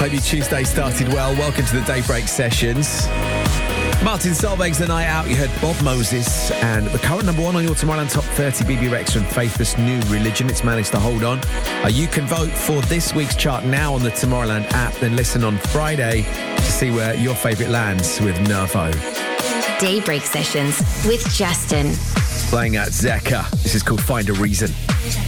Hope your Tuesday started well. Welcome to the Daybreak Sessions. Martin Solveig's The Night Out. You heard Bob Moses and the current number one on your Tomorrowland Top 30, BB Rex and Faithless New Religion. It's managed to hold on. You can vote for this week's chart now on the Tomorrowland app, then listen on Friday to see where your favourite lands with Nervo. Daybreak Sessions with Justin. Playing at Zeka. This is called Find a Reason.